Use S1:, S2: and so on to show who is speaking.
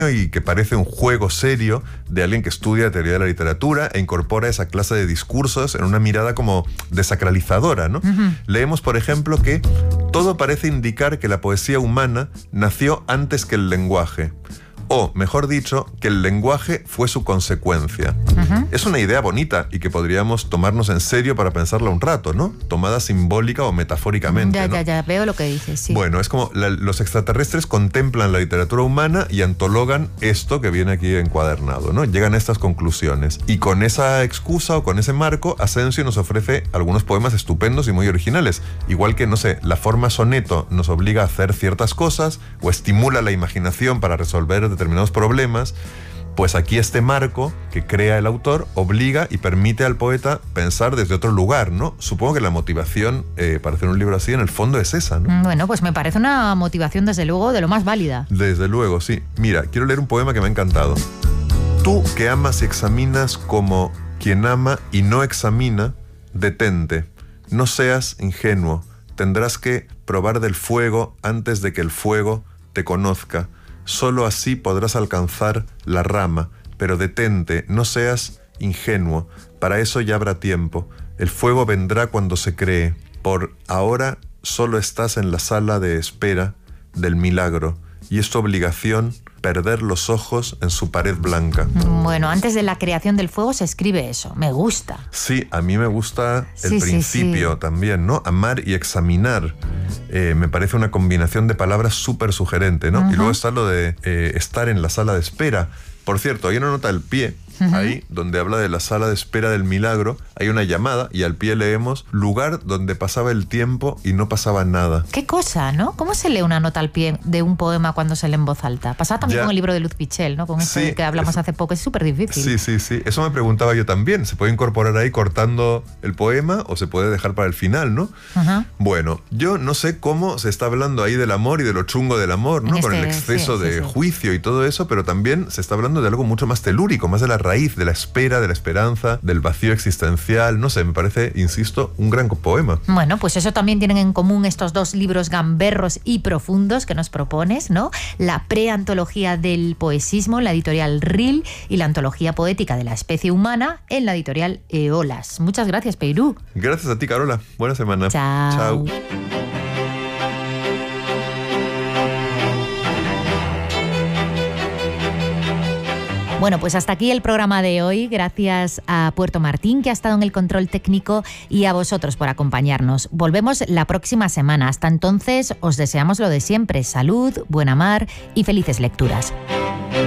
S1: y que parece un juego serio de alguien que estudia teoría de la literatura e incorpora esa clase de discursos en una mirada como desacralizadora, ¿no? Leemos, por ejemplo, que todo parece indicar que la poesía humana nació antes que el lenguaje. O, mejor dicho, que el lenguaje fue su consecuencia. Es una idea bonita y que podríamos tomarnos en serio para pensarla un rato, ¿no? Tomada simbólica o metafóricamente, ¿no?
S2: Ya, veo lo que dices, sí.
S1: Bueno, es como los extraterrestres contemplan la literatura humana y antologan esto que viene aquí encuadernado, ¿no? Llegan a estas conclusiones. Y con esa excusa o con ese marco, Asensio nos ofrece algunos poemas estupendos y muy originales. Igual que, no sé, la forma soneto nos obliga a hacer ciertas cosas o estimula la imaginación para resolver determinados problemas, pues aquí este marco que crea el autor obliga y permite al poeta pensar desde otro lugar, ¿no? Supongo que la motivación para hacer un libro así en el fondo es esa, ¿no?
S2: Bueno, pues me parece una motivación desde luego de lo más válida.
S1: Desde luego, sí. Mira, quiero leer un poema que me ha encantado. Tú que amas y examinas como quien ama y no examina, detente. No seas ingenuo. Tendrás que probar del fuego antes de que el fuego te conozca. Solo así podrás alcanzar la rama, pero detente, no seas ingenuo. Para eso ya habrá tiempo. El fuego vendrá cuando se cree. Por ahora solo estás en la sala de espera del milagro, y es tu obligación perder los ojos en su pared blanca.
S2: Bueno, antes de la creación del fuego se escribe eso. Me gusta.
S1: Sí, a mí me gusta el principio también, ¿no? Amar y examinar. Me parece una combinación de palabras súper sugerente, ¿no? Y luego está lo de estar en la sala de espera. Por cierto, hay una nota al pie, ahí, donde habla de la sala de espera del milagro. Hay una llamada y al pie leemos lugar donde pasaba el tiempo y no pasaba nada.
S2: Qué cosa, ¿no? ¿Cómo se lee una nota al pie de un poema cuando se lee en voz alta? Pasaba también con el libro de Luz Pichel, ¿no? Con esto que hablamos hace poco. Es súper difícil.
S1: Sí. Eso me preguntaba yo también. ¿Se puede incorporar ahí cortando el poema o se puede dejar para el final, no? Bueno, yo no sé cómo se está hablando ahí del amor y de lo chungo del amor, ¿no? Con el exceso de juicio y todo eso, pero también se está hablando de algo mucho más telúrico, más de la raíz, de la espera, de la esperanza, del vacío existencial. No sé, me parece, insisto, un gran poema.
S2: Bueno, pues eso también tienen en común estos dos libros gamberros y profundos que nos propones, ¿no? La preantología del poesismo, la editorial RIL, y la antología poética de la especie humana en la editorial Eolas. Muchas gracias, Peirú.
S1: Gracias a ti, Carola. Buena semana.
S2: Chao. Bueno, pues hasta aquí el programa de hoy. Gracias a Puerto Martín, que ha estado en el control técnico, y a vosotros por acompañarnos. Volvemos la próxima semana. Hasta entonces, os deseamos lo de siempre: salud, buena mar y felices lecturas.